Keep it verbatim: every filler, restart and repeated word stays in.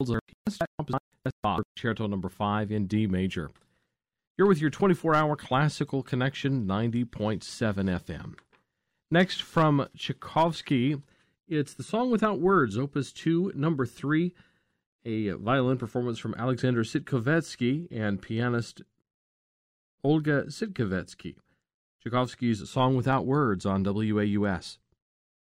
Concerto number five in D major. You're with your twenty-four hour classical connection, ninety point seven F M. Next, from Tchaikovsky, it's the Song Without Words, Opus two, number three, a violin performance from Alexander Sitkovetsky and pianist Olga Sitkovetsky. Tchaikovsky's Song Without Words on W A U S.